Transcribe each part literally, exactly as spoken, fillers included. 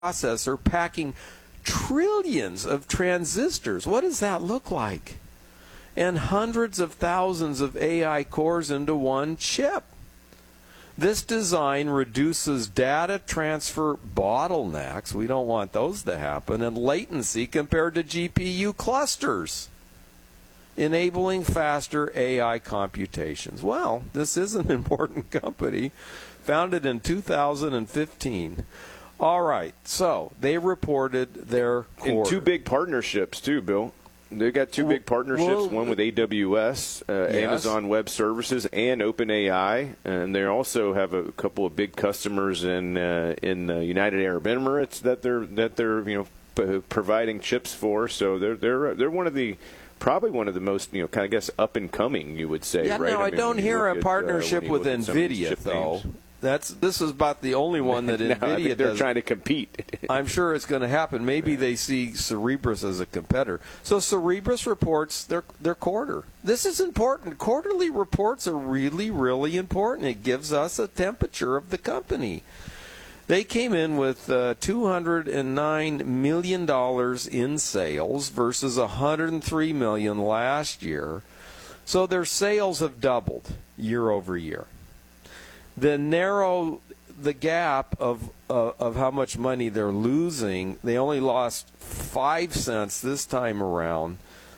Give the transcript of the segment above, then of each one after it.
processor packing trillions of transistors. What does that look like? And hundreds of thousands of A I cores into one chip. This design reduces data transfer bottlenecks, we don't want those to happen, and latency compared to G P U clusters, enabling faster A I computations. Well, this is an important company, founded in two thousand fifteen. All right, so they reported their quarter. And two big partnerships, too, Bill. They've got two big partnerships, well, one with A W S, uh, yes. Amazon Web Services, and OpenAI. And they also have a couple of big customers in uh, in the United Arab Emirates that they're that they're you know p- providing chips for. So they're they're they're one of the probably one of the most you know kind of guess up and coming, you would say. Yeah, right? no, I, I mean, don't hear a at, partnership uh, with NVIDIA though. Names. That's this is about the only one that no, NVIDIA I think they're does. trying to compete. I'm sure it's going to happen. Maybe they see Cerebras as a competitor. So Cerebras reports their their quarter. This is important. Quarterly reports are really, really important. It gives us a temperature of the company. They came in with uh, two hundred nine million dollars in sales versus one hundred three million dollars last year. So their sales have doubled year over year. The narrow the gap of uh, of how much money they're losing, they only lost five cents this time around.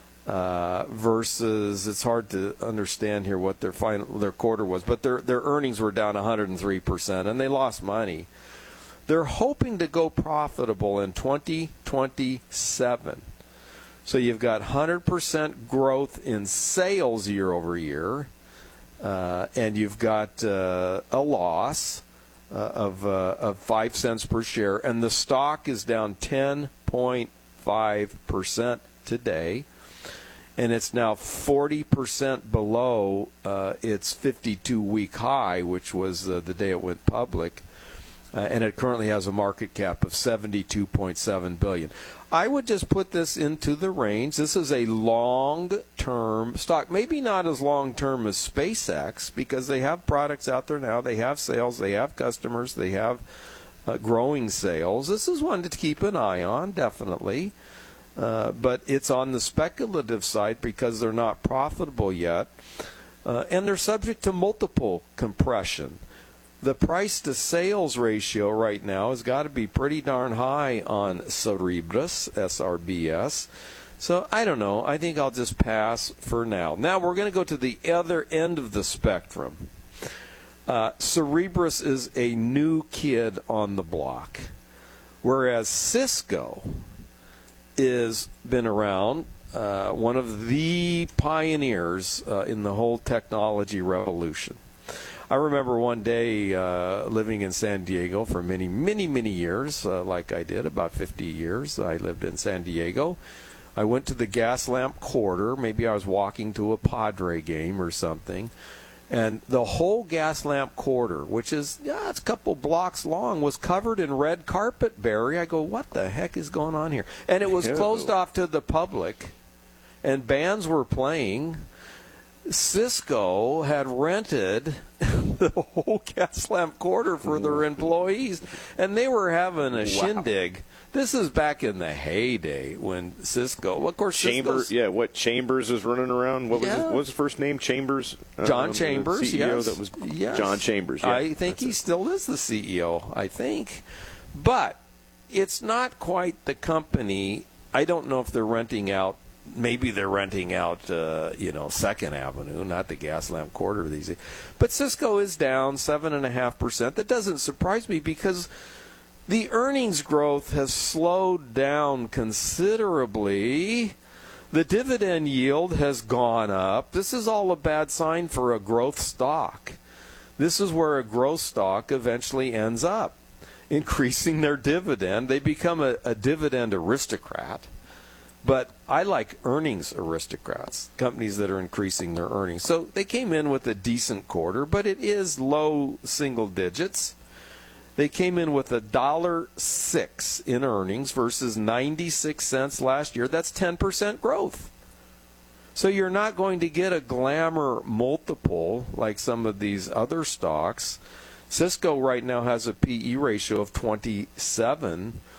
Uh, versus, it's hard to understand here what their final their quarter was, but their their earnings were down one hundred three percent, and they lost money. They're hoping to go profitable in twenty twenty-seven. So you've got one hundred percent growth in sales year over year. Uh, and you've got uh, a loss uh, of uh, of five cents per share, and the stock is down ten point five percent today, and it's now forty percent below uh, its fifty-two week high, which was uh, the day it went public, uh, and it currently has a market cap of seventy-two point seven billion dollars. I would just put this into the range. This is a long-term stock. Maybe not as long-term as SpaceX because they have products out there now. They have sales. They have customers. They have uh, growing sales. This is one to keep an eye on, definitely. Uh, but it's on the speculative side because they're not profitable yet. Uh, and they're subject to multiple compression. The price-to-sales ratio right now has got to be pretty darn high on Cerebras, S R B S. So I don't know. I think I'll just pass for now. Now we're going to go to the other end of the spectrum. Uh, Cerebras is a new kid on the block, whereas Cisco is been around, uh, one of the pioneers uh, in the whole technology revolution. I remember one day uh, living in San Diego for many, many, many years, uh, like I did, about fifty years. I lived in San Diego. I went to the Gaslamp Quarter. Maybe I was walking to a Padre game or something. And the whole Gaslamp Quarter, which is, yeah, it's a couple blocks long, was covered in red carpet, Barry. I go, what the heck is going on here? And it was closed off to the public, and bands were playing. Cisco had rented the whole Gaslamp Quarter for their employees, and they were having a wow. shindig. This is back in the heyday when Cisco, well, of course, Chambers, yeah, what Chambers is running around? What was, yeah. his, what was his first name? Chambers, John um, Chambers, C E O, yes, that was yes. John Chambers. Yeah, I think he it. still is the C E O. I think, but it's not quite the company. I don't know if they're renting out. Maybe they're renting out, uh, you know, Second Avenue, not the Gaslamp Quarter these days. But Cisco is down seven and a half percent. That doesn't surprise me because the earnings growth has slowed down considerably. The dividend yield has gone up. This is all a bad sign for a growth stock. This is where a growth stock eventually ends up, increasing their dividend. They become a, a dividend aristocrat. But I like earnings aristocrats, companies that are increasing their earnings. So they came in with a decent quarter, but it is low single digits. They came in with a dollar six in earnings versus ninety-six cents last year. That's ten percent growth. So you're not going to get a glamour multiple like some of these other stocks. Cisco right now has a P E ratio of twenty-seven.